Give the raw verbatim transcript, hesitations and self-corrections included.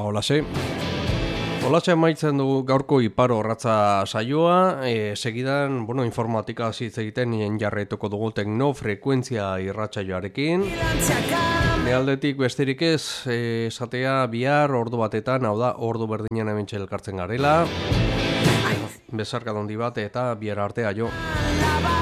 holase. Holase amaitzen dugu gaurko iparo orratza saioa, e, segidan, bueno, informatika hitz egiten nien jarraituko dugu teknofrekuentzia irratsaioarekin. Nealdetik besterik ez, e, esatea bihar ordu batetan, hau da, ordu berdinean hementxe elkartzen garela. Bezarka dondi bat eta bihar arte aio.